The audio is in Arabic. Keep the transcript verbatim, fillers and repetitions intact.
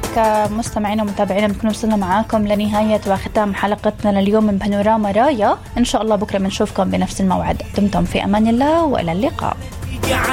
مستمعينا ومتابعينا بنكون وصلنا معاكم لنهاية وختام حلقتنا لليوم من بانوراما رايا. إن شاء الله بكرة بنشوفكم بنفس الموعد. دمتم في أمان الله وإلى اللقاء.